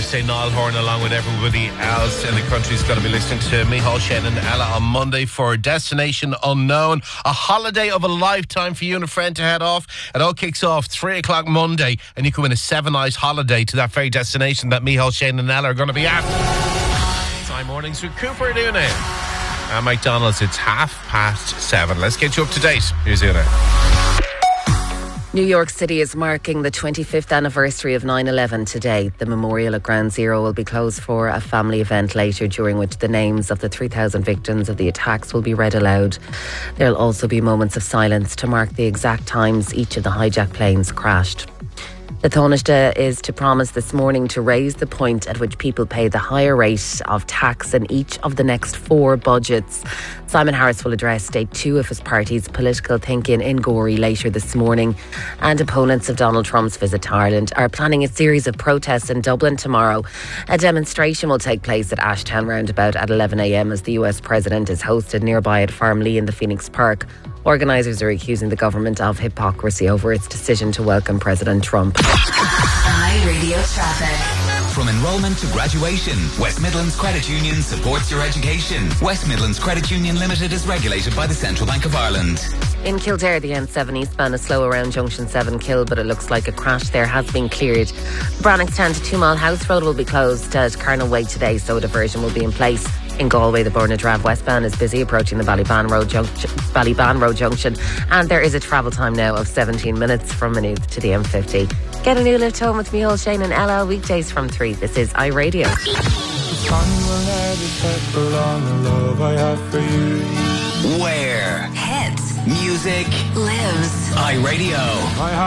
Thursday. Niall Horan, along with everybody else in the country, is going to be listening to Micheál, Shane and Ella on Monday for Destination Unknown, a holiday of a lifetime for you and a friend to head off. It all kicks off 3 o'clock Monday, and you can win a 7-night holiday to that very destination that Micheál, Shane and Ella are going to be at. Time mornings with Cooper doing it. At McDonald's, it's 7:30. Let's get you up to date. Here's Una. New York City is marking the 25th anniversary of 9/11 today. The memorial at Ground Zero will be closed for a family event later, during which the names of the 3,000 victims of the attacks will be read aloud. There will also be moments of silence to mark the exact times each of the hijacked planes crashed. The Taoiseach is to promise this morning to raise the point at which people pay the higher rate of tax in each of the next 4 budgets. Simon Harris will address day 2 of his party's political think-in in Gorey later this morning. And opponents of Donald Trump's visit to Ireland are planning a series of protests in Dublin tomorrow. A demonstration will take place at Ashtown roundabout at 11 a.m. as the US President is hosted nearby at Farmlee in the Phoenix Park. Organisers are accusing the government of hypocrisy over its decision to welcome President Trump. iRadio Traffic. From enrolment to graduation, West Midlands Credit Union supports your education. West Midlands Credit Union Limited is regulated by the Central Bank of Ireland. In Kildare, the N7 eastbound is slow around Junction 7 Kill, but it looks like a crash there has been cleared. Brannockstown to 2 Mile House Road will be closed at Carnal Way today, so a diversion will be in place. In Galway, the Burnadrav westbound is busy approaching the Ballyban Road Junction, and there is a travel time now of 17 minutes from Maynooth to the M50. Get a new lift home with Micheál, Shane and Ella weekdays from 3. This is iRadio. Where? Hits. Music. Lives. iRadio.